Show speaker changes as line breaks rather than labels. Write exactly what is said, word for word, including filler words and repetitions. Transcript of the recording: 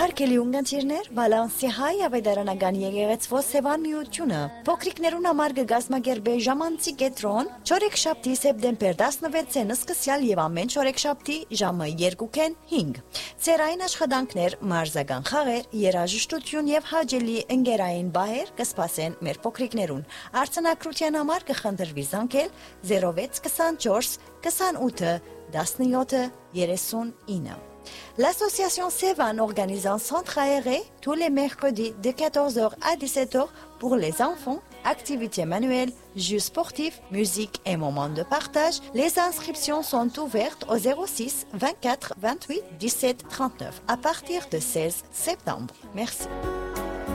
Հարգելի ունգընտիրներ, Վալանսիա ավետարանական եկեղեցվո Սևան միությունը փոքրիկներուն համար կգազմագերբե ժամանցի կետրոն չորեքշաբթի սեպտեմբեր տասնվեցին սկսյալ եւ ամեն չորեքշաբթի ժամը երկուքեն հինգ։ Ցերային աշխատանքներ, մարզական խաղեր, երաժշտություն եւ հաճելի ընկերային բահեր կսպասեն մեր փոքրիկներուն։ Արցանակրության համար կխնդրվի զանգել zero six twenty-four twenty-eight seventeen thirty-nine. L'association Sévan organise un centre aéré tous les mercredis de quatorze heures à dix-sept heures pour les enfants, activités manuelles, jeux sportifs, musique et moments de partage. Les inscriptions sont ouvertes au zero six vingt-quatre vingt-huit dix-sept trente-neuf à partir de seize septembre. Merci.